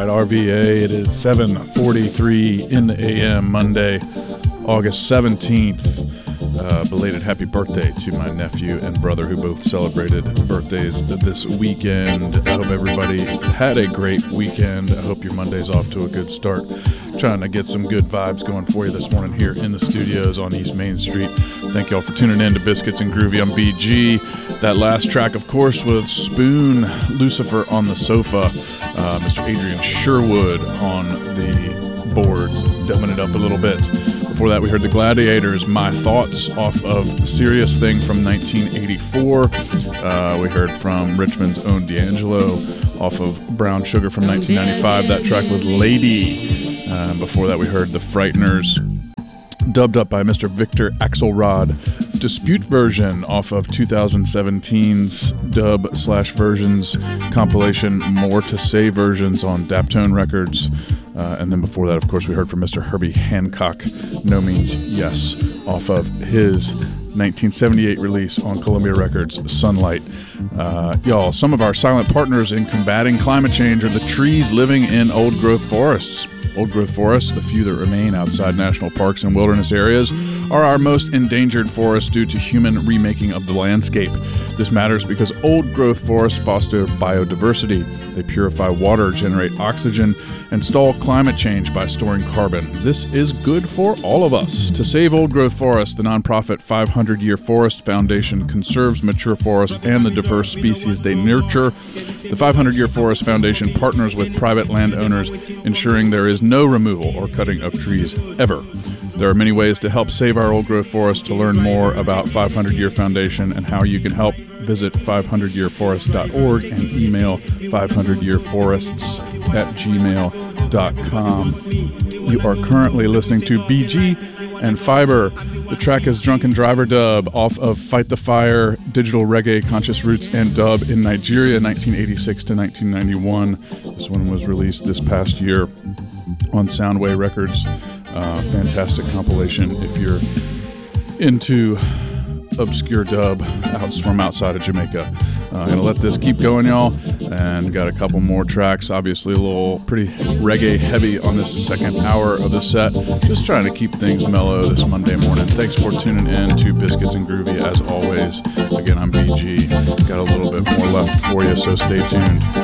right, RVA, it is 7:43 in the AM, Monday, August 17th. Belated happy birthday to my nephew and brother who both celebrated birthdays this weekend. I hope everybody had a great weekend. I hope your Monday's off to a good start. Trying to get some good vibes going for you this morning here in the studios on East Main Street. Thank y'all for tuning in to Biscuits and Groovy on BG. That last track, of course, was Spoon, Lucifer on the Sofa. Mr. Adrian Sherwood on the boards, dumbing it up a little bit. Before that, we heard the Gladiators, My Thoughts, off of Serious Thing from 1984. We heard from Richmond's own D'Angelo off of Brown Sugar from 1995. That track was Lady. Before that, we heard the Frighteners, dubbed up by Mr. Victor Axelrod, Dispute version off of 2017's dub/versions compilation, More to Say versions on Daptone Records. And then before that, of course, we heard from Mr. Herbie Hancock, No Means Yes, off of his 1978 release on Columbia Records, Sunlight. Y'all, some of our silent partners in combating climate change are the trees living in old-growth forests. Old-growth forests, the few that remain outside national parks and wilderness areas, are our most endangered forests due to human remaking of the landscape. This matters because old-growth forests foster biodiversity. They purify water, generate oxygen, and stall climate change by storing carbon. This is good for all of us. To save old-growth forests, the nonprofit 500 Year Forest Foundation conserves mature forests and the diverse species they nurture. The 500 Year Forest Foundation partners with private landowners, ensuring there is no removal or cutting of trees ever. There are many ways to help save our old-growth forests. To learn more about 500 Year Foundation and how you can help, visit 500yearforests.org and email 500yearforests@gmail.com. You are currently listening to BG and Fiber. The track is Drunken Driver Dub off of Fight the Fire, Digital Reggae, Conscious Roots, and Dub in Nigeria, 1986 to 1991. This one was released this past year on Soundway Records. Fantastic compilation if you're into obscure dub from outside of Jamaica. I'm going to let this keep going, y'all, and got a couple more tracks. Obviously a little pretty reggae heavy on this second hour of the set. Just trying to keep things mellow this Monday morning. Thanks for tuning in to Biscuits and Groovy as always. Again, I'm BG. Got a little bit more left for you, so stay tuned.